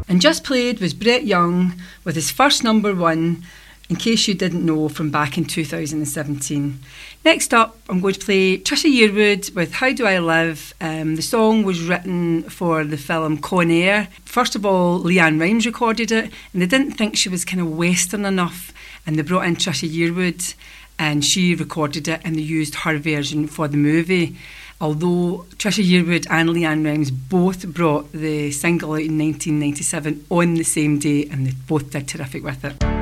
And just played was Brett Young with his first number one, in case you didn't know, from back in 2017. Next up, I'm going to play Trisha Yearwood with How Do I Live. The song was written for the film Con Air. First of all, Leanne Rimes recorded it, and they didn't think she was kind of Western enough, and they brought in Trisha Yearwood, and she recorded it, and they used her version for the movie. Although Trisha Yearwood and Leanne Rimes both brought the single out in 1997 on the same day, and they both did terrific with it.